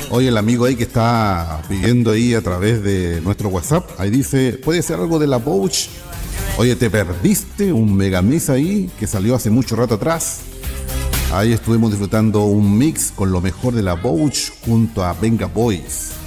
Oye, el amigo ahí que está pidiendo ahí a través de nuestro WhatsApp, ahí dice, ¿puede ser algo de la Pouch? Oye, te perdiste un megamix ahí que salió hace mucho rato atrás. Ahí estuvimos disfrutando un mix con lo mejor de la Pouch junto a Venga Boys.